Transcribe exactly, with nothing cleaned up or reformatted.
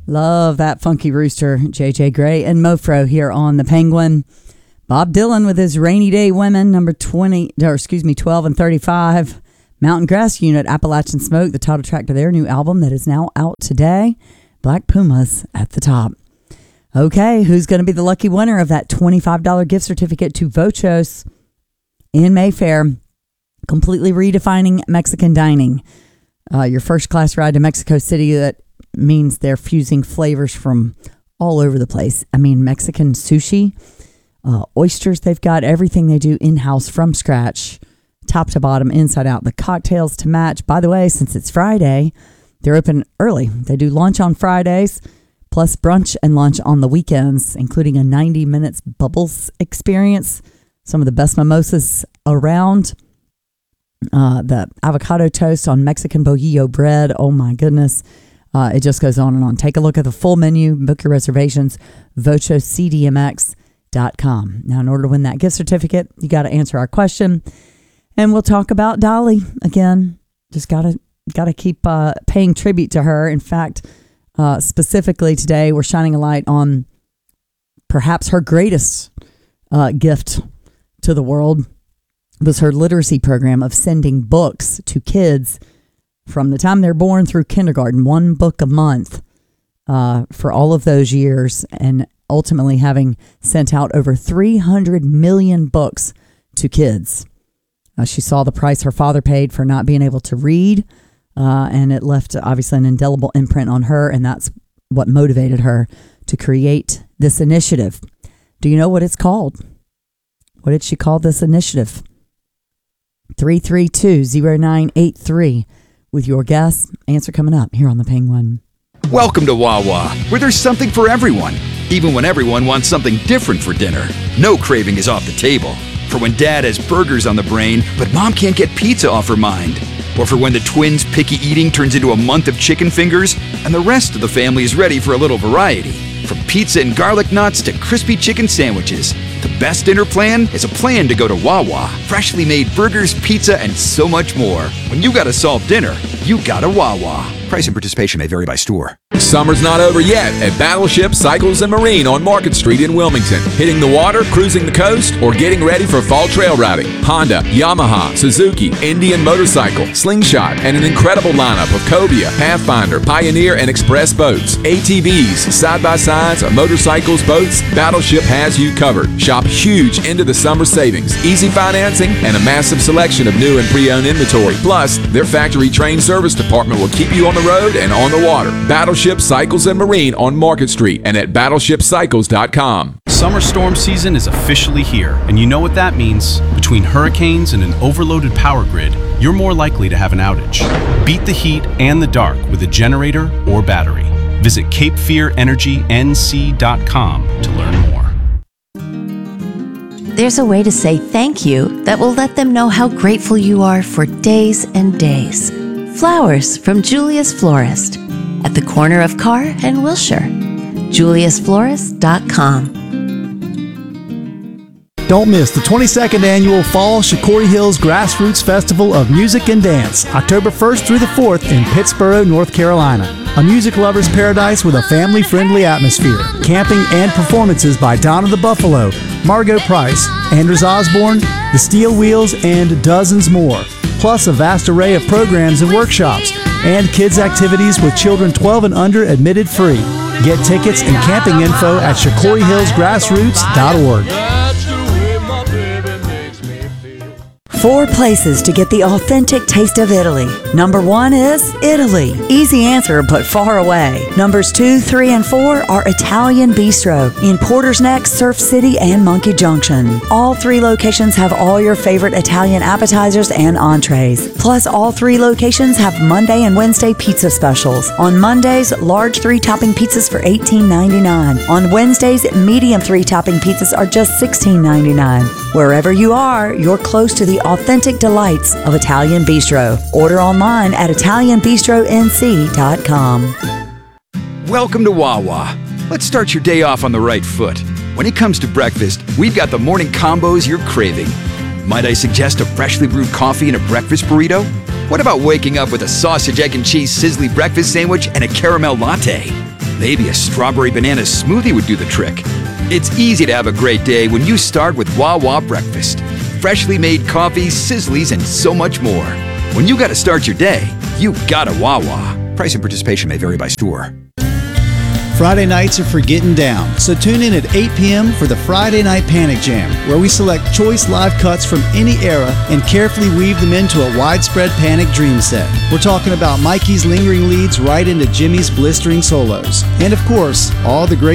Love that funky rooster. J J Gray and Mofro here on the Penguin. Bob Dylan with his Rainy Day Women, number twenty, or excuse me, twelve and thirty-five. Mountain Grass Unit, Appalachian Smoke, the title track to their new album that is now out today. Black Pumas at the top. Okay, who's going to be the lucky winner of that twenty-five dollars gift certificate to Vochos in Mayfair, completely redefining Mexican dining? Uh, your first class ride to Mexico City that means they're fusing flavors from all over the place. I mean, Mexican sushi, uh, oysters, they've got everything they do in-house from scratch, top to bottom, inside out. The cocktails to match. By the way, since it's Friday, they're open early. They do lunch on Fridays, plus brunch and lunch on the weekends, including a ninety minutes bubbles experience. Some of the best mimosas around. Uh, the avocado toast on Mexican bohillo bread. Oh my goodness. Uh, it just goes on and on. Take a look at the full menu. Book your reservations. vocho c d m x dot com. Now, in order to win that gift certificate, you got to answer our question. And we'll talk about Dolly again. Just got to got to keep uh, paying tribute to her. In fact, uh, specifically today, we're shining a light on perhaps her greatest uh, gift to the world was her literacy program of sending books to kids from the time they're born through kindergarten, one book a month uh, for all of those years, and ultimately having sent out over three hundred million books to kids. Uh, she saw the price her father paid for not being able to read, uh, and it left obviously an indelible imprint on her, and that's what motivated her to create this initiative. Do you know what it's called? What did she call this initiative? three three two, zero nine eight three with your guess. Answer coming up here on the Penguin. Welcome to Wawa, where there's something for everyone, even when everyone wants something different for dinner. No craving is off the table. For when dad has burgers on the brain, but mom can't get pizza off her mind. Or for when the twins' picky eating turns into a month of chicken fingers, and the rest of the family is ready for a little variety. From pizza and garlic knots to crispy chicken sandwiches, the best dinner plan is a plan to go to Wawa. Freshly made burgers, pizza, and so much more. When you gotta solve dinner, you gotta Wawa. Price and participation may vary by store. Summer's not over yet at Battleship Cycles and Marine on Market Street in Wilmington. Hitting the water, cruising the coast, or getting ready for fall trail riding. Honda, Yamaha, Suzuki, Indian Motorcycle, Slingshot, and an incredible lineup of Cobia, Pathfinder, Pioneer, and Express boats. A T Vs, side-by-sides, motorcycles, boats, Battleship has you covered. Shop huge into the summer savings, easy financing, and a massive selection of new and pre-owned inventory. Plus, their factory-trained service department will keep you on the road and on the water. Battleship Cycles and Marine on Market Street and at battleship cycles dot com. Summer storm season is officially here, and you know what that means. Between hurricanes and an overloaded power grid, you're more likely to have an outage. Beat the heat and the dark with a generator or battery. Visit cape fear energy n c dot com to learn more. There's a way to say thank you that will let them know how grateful you are for days and days. Flowers from Julius Florist at the corner of Carr and Wilshire. julius florist dot com. Don't miss the twenty-second annual Fall Shikori Hills Grassroots Festival of Music and Dance, October first through the fourth in Pittsboro, North Carolina. A music lover's paradise with a family-friendly atmosphere. Camping and performances by Donna the Buffalo, Margot Price, Anders Osborne, The Steel Wheels, and dozens more. Plus a vast array of programs and workshops, and kids' activities with children twelve and under admitted free. Get tickets and camping info at shikori hills grassroots dot org. Four places to get the authentic taste of Italy. Number one is Italy. Easy answer, but far away. Numbers two, three, and four are Italian Bistro in Porter's Neck, Surf City, and Monkey Junction. All three locations have all your favorite Italian appetizers and entrees. Plus, all three locations have Monday and Wednesday pizza specials. On Mondays, large three-topping pizzas for eighteen ninety-nine. On Wednesdays, medium three-topping pizzas are just sixteen ninety-nine. Wherever you are, you're close to the authentic delights of Italian Bistro. Order online at italian bistro n c dot com. Welcome to Wawa. Let's start your day off on the right foot. When it comes to breakfast, we've got the morning combos you're craving. Might I suggest a freshly brewed coffee and a breakfast burrito? What about waking up with a sausage, egg, and cheese sizzly breakfast sandwich and a caramel latte? Maybe a strawberry banana smoothie would do the trick. It's easy to have a great day when you start with Wawa breakfast. Freshly made coffee, sizzlies, and so much more. When you gotta start your day, you gotta Wawa. Price and participation may vary by store. Friday nights are for getting down, so tune in at eight p.m. for the Friday Night Panic Jam, where we select choice live cuts from any era and carefully weave them into a widespread Panic dream set. We're talking about Mikey's lingering leads right into Jimmy's blistering solos. And of course, all the great